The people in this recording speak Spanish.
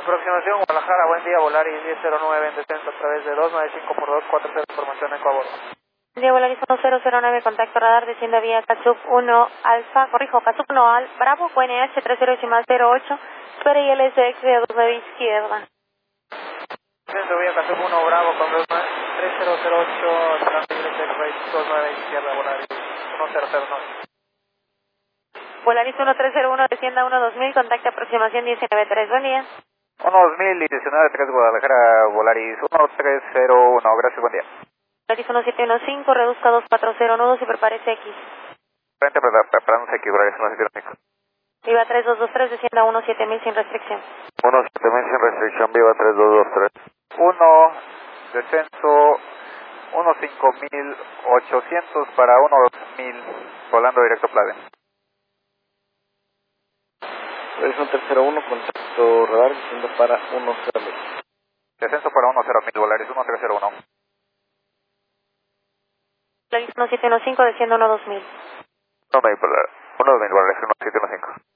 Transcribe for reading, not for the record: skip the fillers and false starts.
Aproximación Guadalajara, buen día, Volaris 1009 en descenso a través de 295 por 240, información de Ecuador. Buen día, Volaris 1009, contacto radar, desciende vía Cachup 1 Alfa, corrijo, Cachup 1 Al, Bravo, QNH 3008, espera ILSX de 29 izquierda. Descenso vía Cachup 1 Bravo con 3008, adelante ILSX 29 izquierda, Volaris 1009. Volaris 1301, descienda 12000, contacto aproximación 193, buen día. 102000 y 193 Guadalajara, Volaris 1301, gracias, buen día. Volaris 1715, reduzca 240 nudos y prepárese X. Frente para un X, Volaris 1715. Viva 3223, descienda 17000 sin restricción. 17000 sin restricción, viva 3223. 1, descenso 15800 para 12000, volando directo Plave. Es 1301, contacto radar, desciendo para 10000. Descenso para 10000, Volaris 1301. Volaris 1715, descienda 12000. 12000, Volaris 1715.